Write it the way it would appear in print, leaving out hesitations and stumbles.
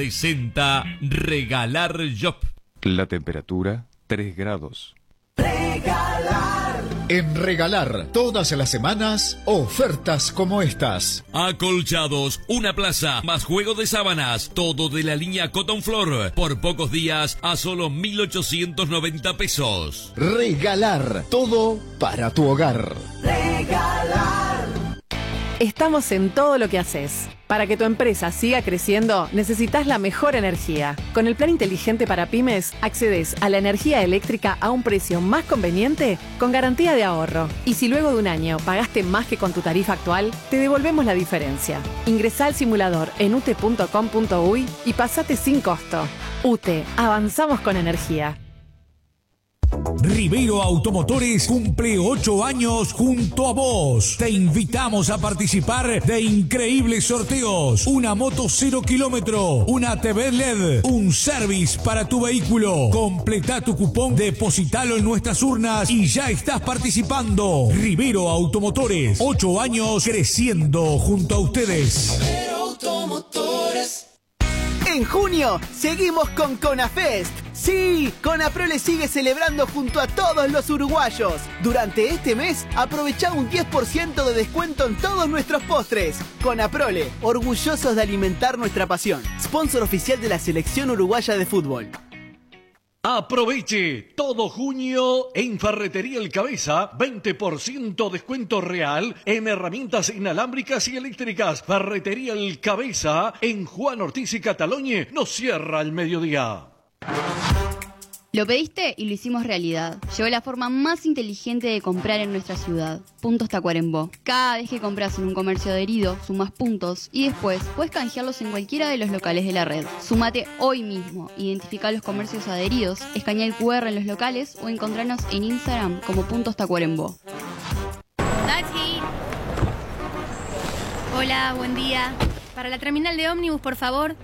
Presenta Regalar Shop. La temperatura 3 grados. En Regalar, todas las semanas, ofertas como estas. Acolchados, una plaza, más juego de sábanas, todo de la línea Cotton Floor, por pocos días a solo 1.890 pesos. Regalar, todo para tu hogar. Estamos en todo lo que haces. Para que tu empresa siga creciendo, necesitas la mejor energía. Con el plan inteligente para pymes, accedes a la energía eléctrica a un precio más conveniente con garantía de ahorro. Y si luego de un año pagaste más que con tu tarifa actual, te devolvemos la diferencia. Ingresá al simulador en ute.com.uy y pasate sin costo. UTE, avanzamos con energía. Rivero Automotores cumple 8 años junto a vos. Te invitamos a participar de increíbles sorteos. Una moto 0 kilómetro, una TV LED, un service para tu vehículo. Completa tu cupón, depositalo en nuestras urnas y ya estás participando. Rivero Automotores, 8 años creciendo junto a ustedes. Rivero Automotores. En junio, seguimos con Conafest. Sí, Conaprole sigue celebrando junto a todos los uruguayos. Durante este mes, aprovecha un 10% de descuento en todos nuestros postres. Conaprole, orgullosos de alimentar nuestra pasión. Sponsor oficial de la Selección Uruguaya de Fútbol. Aproveche todo junio en Ferretería El Cabeza, 20% descuento real en herramientas inalámbricas y eléctricas. Ferretería El Cabeza en Juan Ortiz y Cataloñe nos cierra al mediodía. Lo pediste y lo hicimos realidad. Llegó la forma más inteligente de comprar en nuestra ciudad. Puntos Tacuarembó. Cada vez que compras en un comercio adherido, sumas puntos y después puedes canjearlos en cualquiera de los locales de la red. Sumate hoy mismo. Identifica los comercios adheridos, escanea el QR en los locales o encontranos en Instagram como Puntos Tacuarembó. Taxi. Hola, buen día. Para la terminal de ómnibus, por favor.